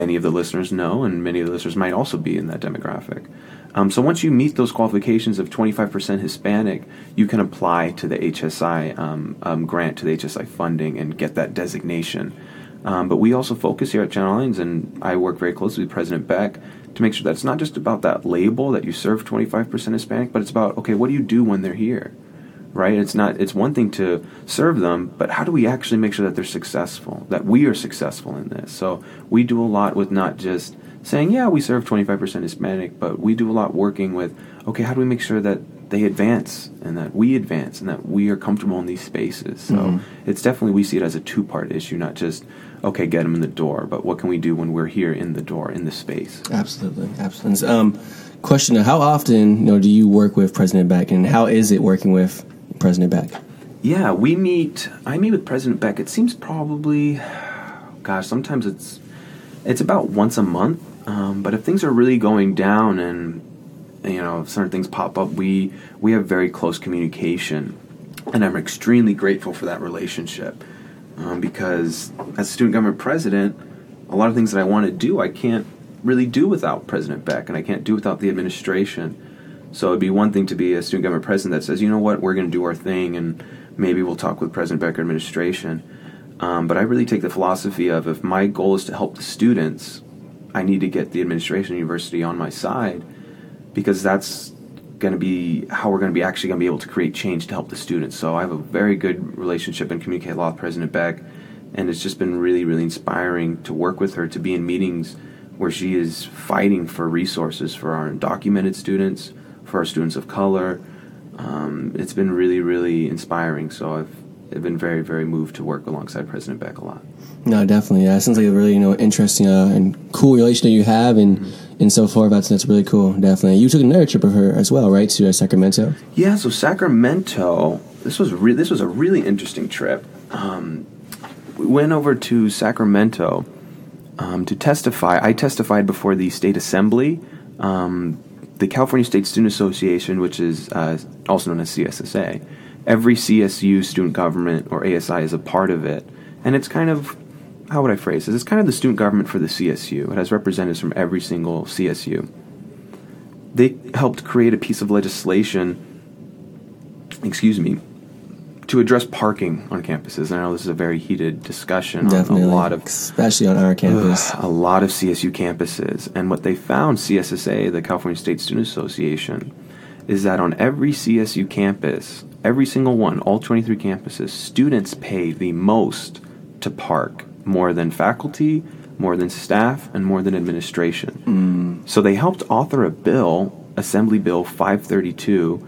many of the listeners know, and many of the listeners might also be in that demographic. So once you meet those qualifications of 25% Hispanic, you can apply to the HSI grant, to the HSI funding, and get that designation. But we also focus here at Channel Islands, and I work very closely with President Beck to make sure that it's not just about that label that you serve 25% Hispanic, but it's about, okay, what do you do when they're here? Right? It's one thing to serve them, but how do we actually make sure that they're successful, that we are successful in this? So we do a lot with not just saying, yeah, we serve 25% Hispanic, but we do a lot working with, okay, how do we make sure that they advance and that we advance and that we are comfortable in these spaces? So it's definitely, we see it as a two-part issue, not just, okay, get them in the door, but what can we do when we're here in the door, in the space? Absolutely. Question, how often do you work with President Beck, and how is it working with President Beck? Yeah, I meet with President Beck, it seems probably, sometimes it's about once a month, but if things are really going down and, if certain things pop up, we have very close communication, and I'm extremely grateful for that relationship, because as student government president, a lot of things that I want to do, I can't really do without President Beck, and I can't do without the administration. So it'd be one thing to be a student government president that says, you know what, we're going to do our thing, and maybe we'll talk with President Beck or administration. But I really take the philosophy of, if my goal is to help the students, I need to get the administration and university on my side, because that's going to be how we're going to be actually going to be able to create change to help the students. So I have a very good relationship and communicate a lot with President Beck, and it's just been really, really inspiring to work with her, to be in meetings where she is fighting for resources for our undocumented students, for our students of color. It's been really, really inspiring. So I've been very, very moved to work alongside President Beck a lot. No, definitely. Yeah, it sounds like a really interesting and cool relation that you have, and so forth. That's really cool. Definitely. You took another trip with her as well, right, to Sacramento? Yeah. So Sacramento. This was a really interesting trip. We went over to Sacramento to testify. I testified before the State Assembly. The California State Student Association, which is also known as CSSA, every CSU student government, or ASI, is a part of it. And it's kind of, how would I phrase this? It's kind of the student government for the CSU. It has representatives from every single CSU. They helped create a piece of legislation, to address parking on campuses. I know this is a very heated discussion. Definitely, on a lot of, especially on our campus. A lot of CSU campuses. And what they found, CSSA, the California State Student Association, is that on every CSU campus, every single one, all 23 campuses, students pay the most to park, more than faculty, more than staff, and more than administration. So they helped author a bill, Assembly Bill 532,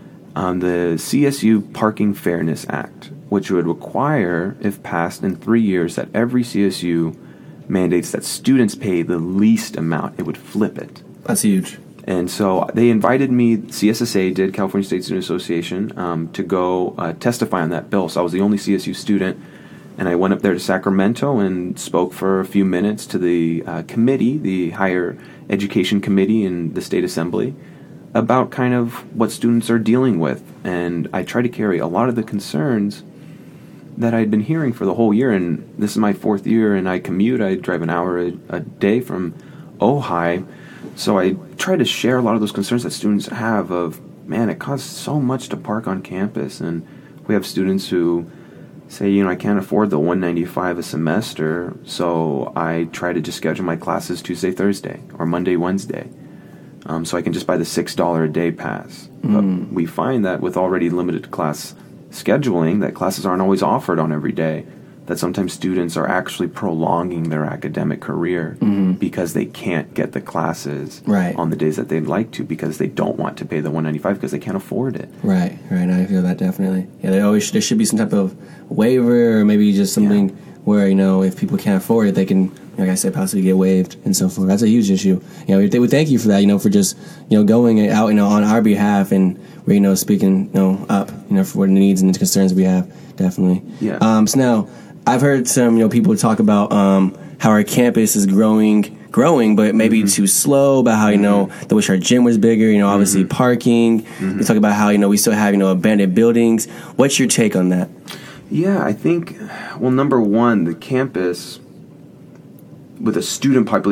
the CSU Parking Fairness Act, which would require, if passed in 3 years, that every CSU mandates that students pay the least amount. It would flip it. That's huge. And so they invited me, CSSA did, California State Student Association, to go testify on that bill. So I was the only CSU student, and I went up there to Sacramento and spoke for a few minutes to the committee, the Higher Education Committee in the State Assembly, about kind of what students are dealing with. And I try to carry a lot of the concerns that I'd been hearing for the whole year. And this is my 4th year, and I commute. I drive an hour a day from Ojai. So I try to share a lot of those concerns that students have of, man, it costs so much to park on campus. And we have students who say, I can't afford the $195 a semester, so I try to just schedule my classes Tuesday, Thursday, or Monday, Wednesday. So I can just buy the $6 a day pass. But we find that with already limited class scheduling, that classes aren't always offered on every day, that sometimes students are actually prolonging their academic career because they can't get the classes on the days that they'd like to, because they don't want to pay the $195 because they can't afford it. Right. I feel that definitely. Yeah, there should be some type of waiver, or maybe just something where, if people can't afford it, they can, like I said, possibly get waived and so forth. That's a huge issue. We thank you for that, for just, going out, on our behalf, and we're, speaking, up, for the needs and the concerns we have, definitely. Yeah. So now, I've heard some, people talk about how our campus is growing, but maybe too slow, about how, they wish our gym was bigger, obviously parking. We talk about how, we still have, abandoned buildings. What's your take on that? Yeah, I think, well, number one, the campus, with a student population